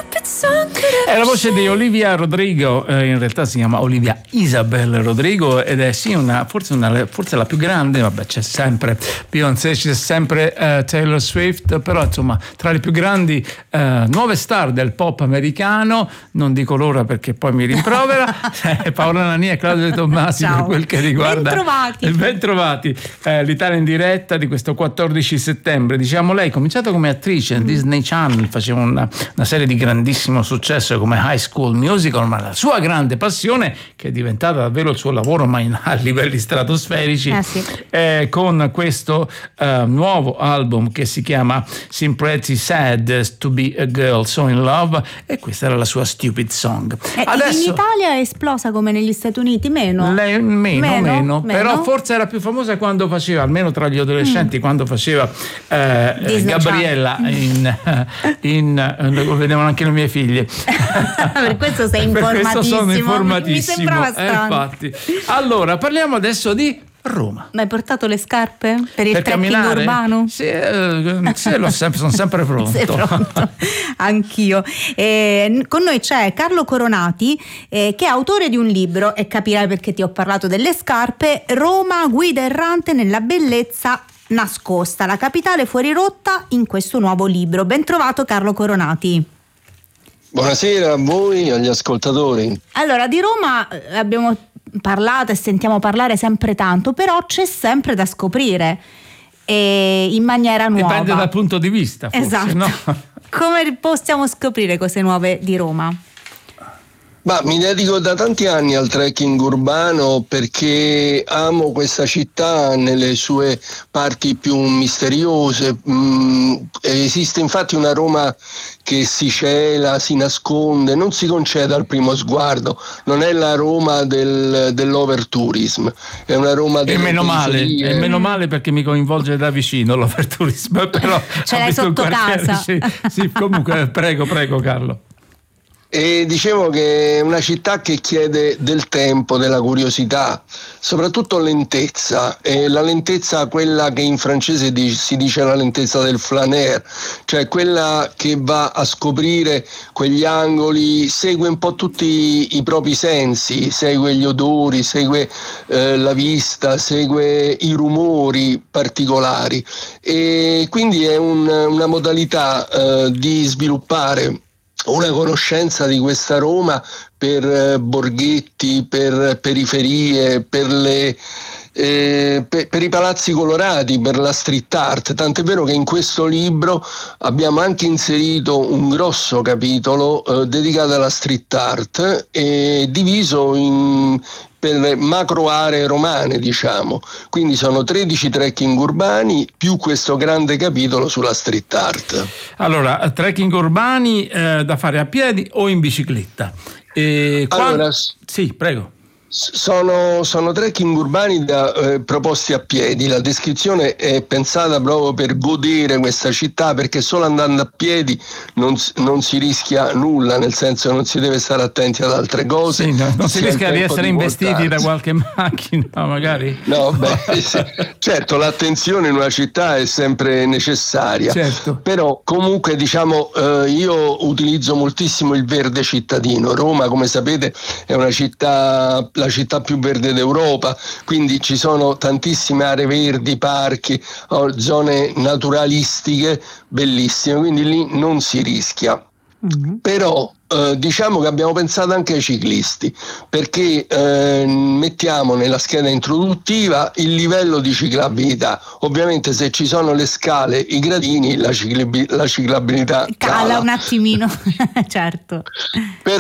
È la voce di Olivia Rodrigo, in realtà si chiama Olivia Isabel Rodrigo ed è sì forse la più grande, vabbè c'è sempre Beyoncé, c'è sempre Taylor Swift, però insomma tra le più grandi nuove star del pop americano, non dico l'ora perché poi mi rimprovera, Paola Nania e Claudio De Tommasi. Ciao. Per quel che riguarda Bentrovati, l'Italia in diretta di questo 14 settembre. Diciamo, lei ha cominciato come attrice in Disney Channel, faceva una serie di grandissimo successo come High School Musical, ma la sua grande passione, che è diventata davvero il suo lavoro ma a livelli stratosferici, con questo nuovo album che si chiama Seem Pretty Sad to Be a Girl So in Love, e questa era la sua Stupid Song. Adesso, in Italia è esplosa come negli Stati Uniti? Meno, però forse era più famosa quando faceva, almeno tra gli adolescenti, quando faceva Gabriella lo vedevano anche le mie figlie. Per questo sei informatissimo. Per questo sono informatissimo. Mi sembrava strano. Infatti. Allora, parliamo adesso di Roma. Ma hai portato le scarpe per il trekking camminare? Urbano? Sì, sono sempre pronto. Sei pronto? Anch'io. Con noi c'è Carlo Coronati, che è autore di un libro, e capirai perché ti ho parlato delle scarpe: Roma, guida errante nella bellezza nascosta, la capitale fuori rotta, in questo nuovo libro. Ben trovato Carlo Coronati. Buonasera a voi, agli ascoltatori. Allora, di Roma abbiamo parlato e sentiamo parlare sempre tanto, però c'è sempre da scoprire, e in maniera nuova. Dipende dal punto di vista, forse, esatto. No? Come possiamo scoprire cose nuove di Roma? Ma mi dedico da tanti anni al trekking urbano perché amo questa città nelle sue parti più misteriose. Esiste infatti una Roma che si cela, si nasconde, non si concede al primo sguardo. Non è la Roma dell'overtourism, è una Roma delle periferie. E meno male perché mi coinvolge da vicino l'overtourism, però ce l'hai sotto casa. Sì, comunque prego Carlo. E dicevo che è una città che chiede del tempo, della curiosità, soprattutto lentezza, e la lentezza, quella che in francese si dice la lentezza del flâneur, cioè quella che va a scoprire quegli angoli, segue un po' tutti i propri sensi, segue gli odori, segue la vista, segue i rumori particolari, e quindi è una modalità di sviluppare una conoscenza di questa Roma per borghetti, per periferie, per i palazzi colorati, per la street art, tant'è vero che in questo libro abbiamo anche inserito un grosso capitolo dedicato alla street art, e diviso per macro aree romane, diciamo. Quindi sono 13 trekking urbani più questo grande capitolo sulla street art. Allora, trekking urbani da fare a piedi o in bicicletta? Sì, prego. Sono trekking urbani proposti a piedi. La descrizione è pensata proprio per godere questa città, perché solo andando a piedi non si rischia nulla, nel senso che non si deve stare attenti ad altre cose. Sì, non si rischia di essere investiti da qualche macchina, magari? No, sì. Certo, l'attenzione in una città è sempre necessaria, certo. Però comunque diciamo io utilizzo moltissimo il verde cittadino. Roma, come sapete, è la città più verde d'Europa, quindi ci sono tantissime aree verdi, parchi, zone naturalistiche bellissime, quindi lì non si rischia. Però diciamo che abbiamo pensato anche ai ciclisti, perché mettiamo nella scheda introduttiva il livello di ciclabilità. Ovviamente se ci sono le scale, i gradini, la ciclabilità cala un attimino. Certo. Però